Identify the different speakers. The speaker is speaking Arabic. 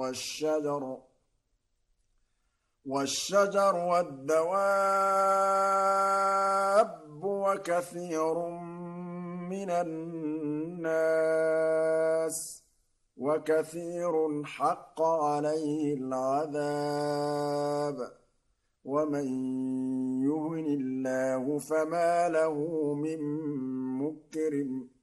Speaker 1: والشجر والدواب وكثير من الناس وكثير حق عليه العذاب ومن يهن الله فما له من مكرم